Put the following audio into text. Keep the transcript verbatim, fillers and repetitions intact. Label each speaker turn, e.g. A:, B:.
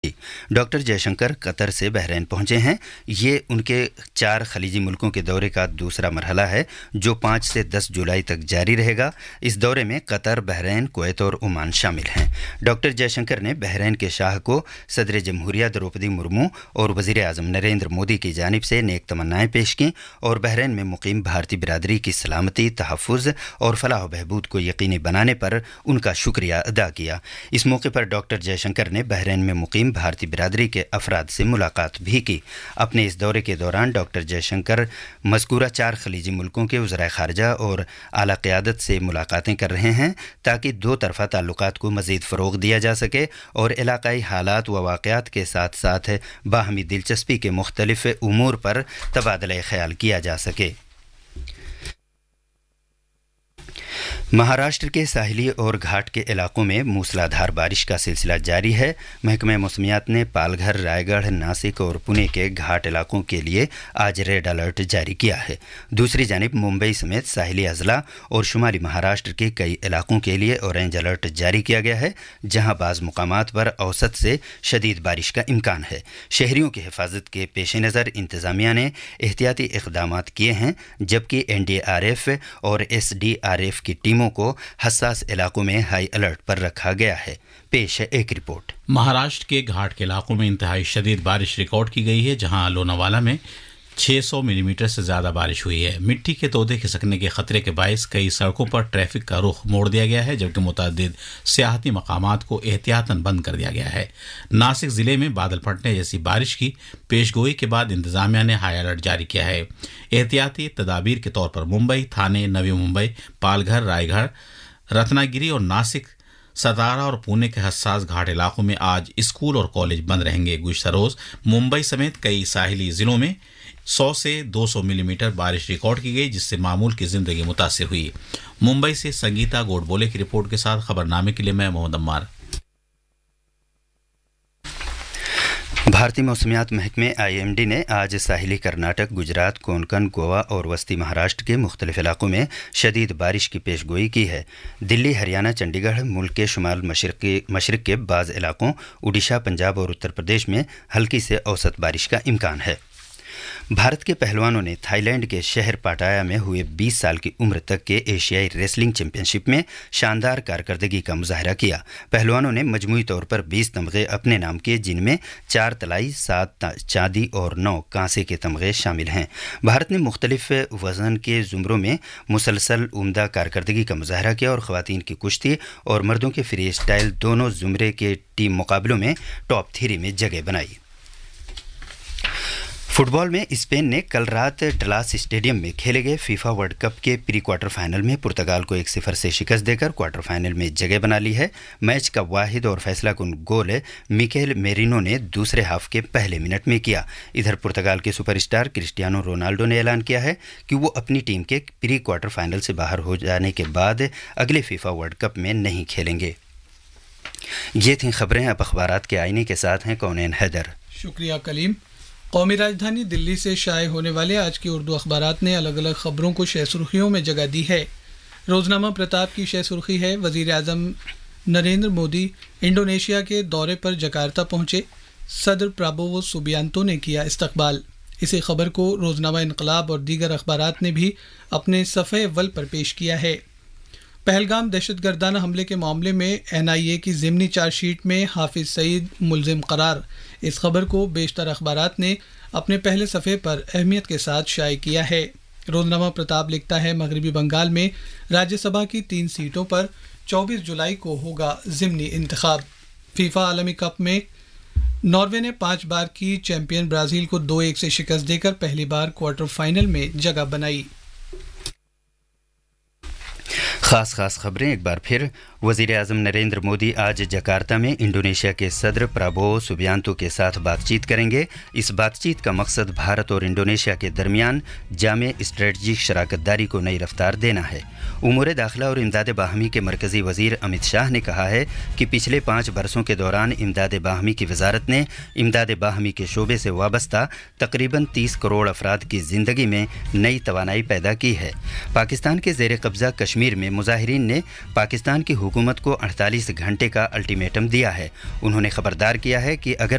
A: Doctor J Shankar قطر سے بحرین پہنچے ہیں۔ یہ ان کے چار خلیجی ملکوں کے دورے کا دوسرا مرحلہ ہے جو پانچ سے دس جولائی تک جاری رہے گا۔ اس دورے میں قطر، بحرین، کویت اور عمان شامل ہیں۔ ڈاکٹر جے شنکر نے بحرین کے شاہ کو صدر جمہوریہ دروپدی مرمو اور وزیر اعظم نریندر مودی کی جانب سے نیک تمنائیں پیش کیں اور بحرین میں مقیم بھارتی برادری کی سلامتی، تحفظ اور فلاح و بہبود کو یقینی بنانے پر ان کا شکریہ ادا کیا۔ اس موقع پر ڈاکٹر جے شنکر نے بحرین میں مقیم بھارتی برادری کے افراد سے ملاقات بھی کی۔ اپنے اس دورے کے دوران ڈاکٹر جے شنکر مذکورہ چار خلیجی ملکوں کے وزرائے خارجہ اور اعلی قیادت سے ملاقاتیں کر رہے ہیں تاکہ دو طرفہ تعلقات کو مزید فروغ دیا جا سکے اور علاقائی حالات و واقعات کے ساتھ ساتھ باہمی دلچسپی کے مختلف امور پر تبادلہ خیال کیا جا سکے۔ مہاراشٹر کے ساحلی اور گھاٹ کے علاقوں میں موسلادھار بارش کا سلسلہ جاری ہے۔ محکمہ موسمیات نے پال گھر، رائے گڑھ، ناسک اور پونے کے گھاٹ علاقوں کے لیے آج ریڈ الرٹ جاری کیا ہے۔ دوسری جانب ممبئی سمیت ساحلی اضلاع اور شمالی مہاراشٹر کے کئی علاقوں کے لیے اورنج الرٹ جاری کیا گیا ہے جہاں بعض مقامات پر اوسط سے شدید بارش کا امکان ہے۔ شہریوں کی حفاظت کے پیش نظر انتظامیہ نے احتیاطی اقدامات کیے ہیں جبکہ این ڈی آر ایف اور ایس ڈی آر ایف کی ٹیموں کو حساس علاقوں میں ہائی الرٹ پر رکھا گیا ہے۔ پیش ہے ایک رپورٹ۔
B: مہاراشٹر کے گھاٹ کے علاقوں میں انتہائی شدید بارش ریکارڈ کی گئی ہے جہاں لوناوالا میں چھ سو ملی میٹر سے زیادہ بارش ہوئی ہے۔ مٹی کے تودے کھسکنے کے خطرے کے باعث کئی سڑکوں پر ٹریفک کا رخ موڑ دیا گیا ہے جبکہ متعدد سیاحتی مقامات کو احتیاطاً بند کر دیا گیا ہے۔ ناسک ضلع میں بادل پھٹنے جیسی بارش کی پیش گوئی کے بعد انتظامیہ نے ہائی الرٹ جاری کیا ہے۔ احتیاطی تدابیر کے طور پر ممبئی، تھانے، نوی ممبئی، پال گھر، رائے گڑھ، رتنا گیری اور ناسک، ستارا اور پونے کے حساس گھاٹ علاقوں میں آج اسکول اور کالج بند رہیں گے۔ گزشتہ روز ممبئی سمیت کئی ساحلی ضلعوں میں سو سے دو سو ملی میٹر بارش ریکارڈ کی گئی جس سے معمول کی زندگی متاثر ہوئی۔ ممبئی سے سنگیتا گوڈ بولے کی رپورٹ کے ساتھ خبر نامے کے لیے میں محمد عمار۔
A: بھارتی موسمیات محکمے آئی ایم ڈی نے آج ساحلی کرناٹک، گجرات، کونکن، گوا اور وسطی مہاراشٹر کے مختلف علاقوں میں شدید بارش کی پیش گوئی کی ہے۔ دلی، ہریانہ، چنڈی گڑھ، ملک کے شمال مشرقی مشرق کے بعض علاقوں، اڈیشہ، پنجاب اور اتر پردیش میں ہلکی سے اوسط بارش کا امکان ہے۔ بھارت کے پہلوانوں نے تھائی لینڈ کے شہر پاٹایا میں ہوئے بیس سال کی عمر تک کے ایشیائی ریسلنگ چیمپئن شپ میں شاندار کارکردگی کا مظاہرہ کیا۔ پہلوانوں نے مجموعی طور پر بیس تمغے اپنے نام کیے جن میں چار طلائی، سات چاندی اور نو کانسے کے تمغے شامل ہیں۔ بھارت نے مختلف وزن کے زمروں میں مسلسل عمدہ کارکردگی کا مظاہرہ کیا اور خواتین کی کشتی اور مردوں کے فری اسٹائل دونوں زمرے کے ٹیم مقابلوں میں ٹاپ تھری میں جگہ بنائی۔ فٹ بال میں اسپین نے کل رات ڈلاس اسٹیڈیم میں کھیلے گئے فیفا ورلڈ کپ کے پری کوارٹر فائنل میں پرتگال کو ایک صفر سے شکست دے کر کوارٹر فائنل میں جگہ بنا لی ہے۔ میچ کا واحد اور فیصلہ کن گول میکیل میرینو نے دوسرے ہاف کے پہلے منٹ میں کیا۔ ادھر پرتگال کے سپر اسٹار کرسٹیانو رونالڈو نے اعلان کیا ہے کہ وہ اپنی ٹیم کے پری کوارٹر فائنل سے باہر ہو جانے کے بعد اگلے فیفا ورلڈ کپ میں نہیں کھیلیں گے۔ یہ تھیں خبریں۔ اب اخبارات کے آئینے کے ساتھ ہیں کونین حیدر۔
C: شکریہ کلیم۔ قومی راجدھانی دلی سے شائع ہونے والے آج کے اردو اخبارات نے الگ الگ خبروں کو شہ سرخیوں میں جگہ دی ہے۔ روزنامہ پرتاپ کی شہ سرخی ہے وزیر اعظم نریندر مودی انڈونیشیا کے دورے پر جکارتا پہنچے، صدر پرابوو سوبیانتو نے کیا استقبال۔ اسی خبر کو روزنامہ انقلاب اور دیگر اخبارات نے بھی اپنے صفحے اول پر پیش کیا ہے۔ پہلگام دہشت گردانہ حملے کے معاملے میں این آئی اے کی ضمنی چارج شیٹ میں حافظ سعید ملزم قرار، اس خبر کو بیشتر اخبارات نے اپنے پہلے صفحے پر اہمیت کے ساتھ شائع کیا ہے۔ روزنامہ پرتاپ لکھتا ہے مغربی بنگال میں راجیہ سبھا کی تین سیٹوں پر چوبیس جولائی کو ہوگا ضمنی انتخاب۔ فیفا عالمی کپ میں ناروے نے پانچ بار کی چیمپئن برازیل کو دو ایک سے شکست دے کر پہلی بار کوارٹر فائنل میں جگہ بنائی۔
A: خاص خاص خبریں ایک بار پھر۔ وزیر اعظم نریندر مودی آج جکارتا میں انڈونیشیا کے صدر پرابوو سوبیانتو کے ساتھ بات چیت کریں گے۔ اس بات چیت کا مقصد بھارت اور انڈونیشیا کے درمیان جامع اسٹریٹجک شراکت داری کو نئی رفتار دینا ہے۔ امور داخلہ اور امداد باہمی کے مرکزی وزیر امت شاہ نے کہا ہے کہ پچھلے پانچ برسوں کے دوران امداد باہمی کی وزارت نے امداد باہمی کے شعبے سے وابستہ تقریباً تیس کروڑ افراد کی زندگی میں نئی توانائی پیدا کی ہے۔ پاکستان کے زیر قبضہ کشمیر میں مظاہرین نے پاکستان کی حکومت کو اڑتالیس گھنٹے کا الٹیمیٹم دیا ہے۔ انہوں نے خبردار کیا ہے کہ اگر